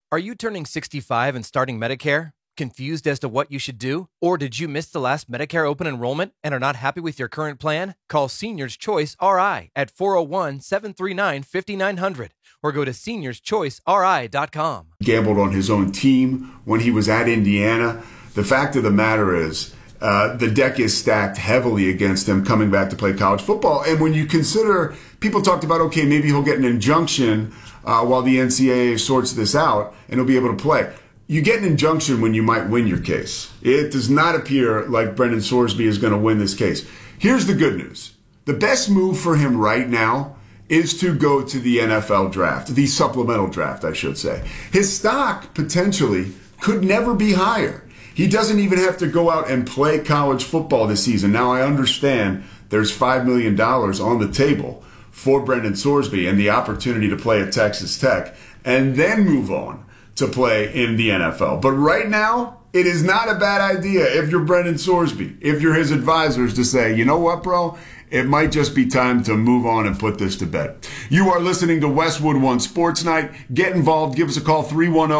Are you turning 65 and starting Medicare? Confused as to what you should do? Or did you miss the last Medicare open enrollment and are not happy with your current plan? Call Seniors Choice RI at 401-739-5900 or go to seniorschoiceri.com. Gambled on his own team when he was at Indiana. The fact of the matter is, the deck is stacked heavily against him coming back to play college football. And when you consider, people talked about, okay, maybe he'll get an injunction while the NCAA sorts this out and he'll be able to play. You get an injunction when you might win your case. It does not appear like Brendan Sorsby is going to win this case. Here's the good news. The best move for him right now is to go to the NFL draft, the supplemental draft, I should say. His stock potentially could never be higher. He doesn't even have to go out and play college football this season. Now, I understand there's $5 million on the table for Brendan Sorsby and the opportunity to play at Texas Tech and then move on to play in the NFL. But right now, it is not a bad idea if you're Brendan Sorsby, if you're his advisors, to say, you know what, bro? It might just be time to move on and put this to bed. You are listening to Westwood One Sports Night. Get involved. Give us a call,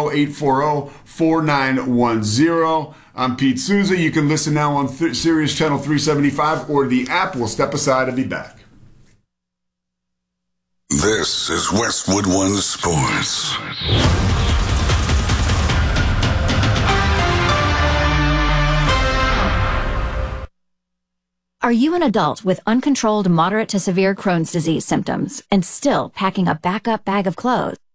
310-840-4910. I'm Pete Souza. You can listen now on Sirius Channel 375 or the app. We'll step aside and be back. This is Westwood One Sports. Are you an adult with uncontrolled moderate to severe Crohn's disease symptoms and still packing a backup bag of clothes?